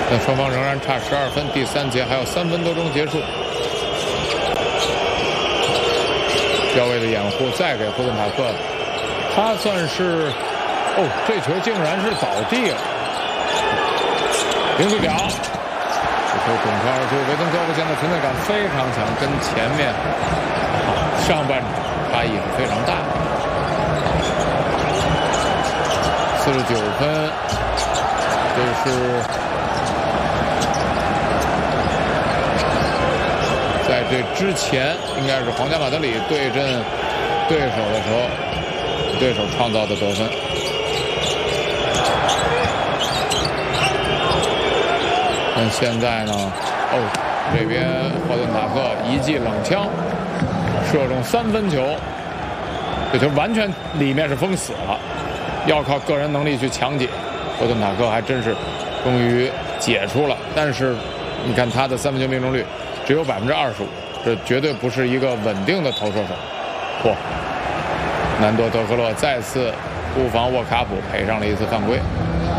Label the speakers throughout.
Speaker 1: 那双方仍然差12分，第3节还有3分多钟结束。标位的掩护再给霍顿塔克，他算是这球竟然是倒地了。0对角，这球滚传而出，维登科夫现在存在感非常强，跟前面上半场差异是非常大的。49分，这是在这之前应该是皇家马德里对阵对手的时候，对手创造的得分。但现在呢，这边霍顿塔克一记冷枪射中3分球，这球完全里面是封死了，要靠个人能力去抢解。霍顿塔克还真是终于解出了，但是你看他的3分球命中率只有25%，这绝对不是一个稳定的投射手。南多德克洛再次布防沃卡普，赔上了一次犯规。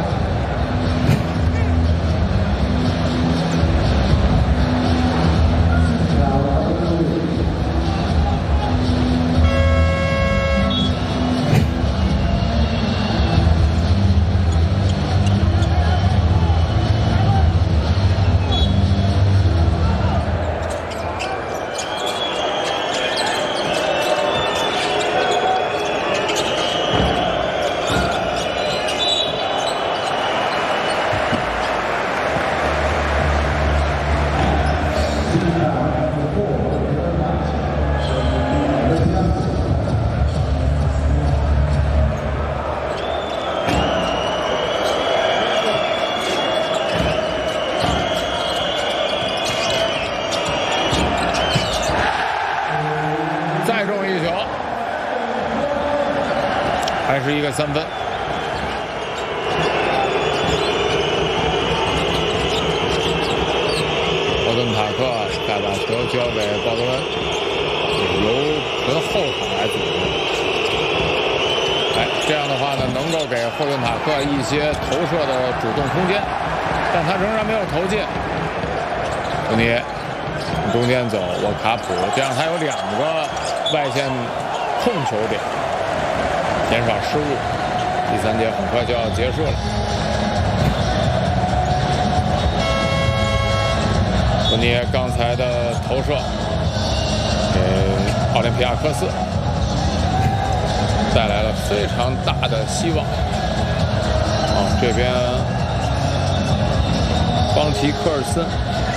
Speaker 1: 再中一球，还是一个3分。霍顿塔克再把球交给鲍德温，由纯后场来组织。这样的话呢，能够给霍顿塔克一些投射的主动空间，但他仍然没有投进。图尼中间走，沃卡普，这样他有2个外线控球点，减少失误。第3节很快就要结束了。图尼刚才的投射给奥林匹亚科斯带来了非常大的希望。这边邦提科尔森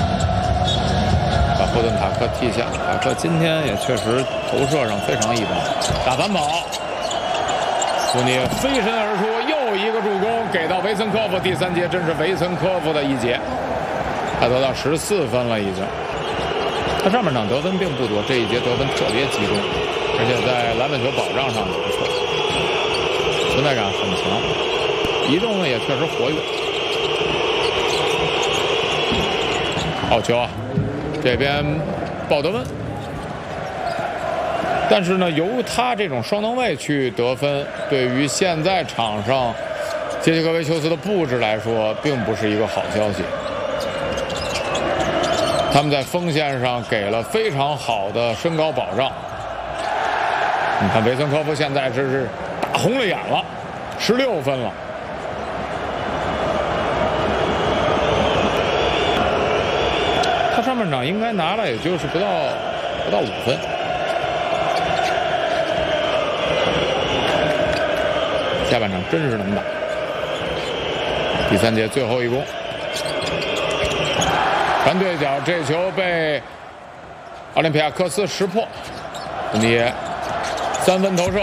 Speaker 1: 把霍顿塔克替下，塔克今天也确实投射上非常一般。打反跑，图尼飞身而出，又一个助攻给到维森科夫。第3节真是维森科夫的一节，他得到14分了已经。他上半场得分并不多，这一节得分特别集中，而且在篮板球保障上也不错，存在感很强，移动呢也确实活跃。好球啊！这边鲍德温，但是呢，由他这种双能卫去得分，对于现在场上杰西科维丘斯的布置来说，并不是一个好消息。他们在锋线上给了非常好的身高保障。你看维森科夫现在这是打红了眼了，16分了。他上半场应该拿了也就是不到5分。下半场真是能打。第3节最后一攻，传对角，这球被奥林匹亚科斯识破。你3分投射，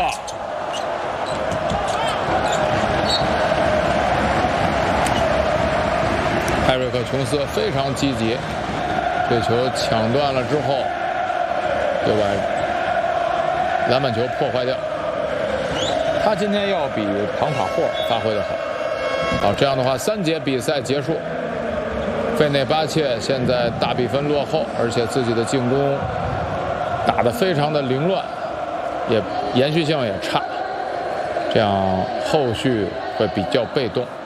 Speaker 1: 艾瑞克琼斯非常积极，这球抢断了之后，就把篮板球破坏掉。他今天要比庞法霍尔发挥的好。好，这样的话，3节比赛结束。费内巴切现在大比分落后，而且自己的进攻打得非常的凌乱，也延续性也差，这样后续会比较被动。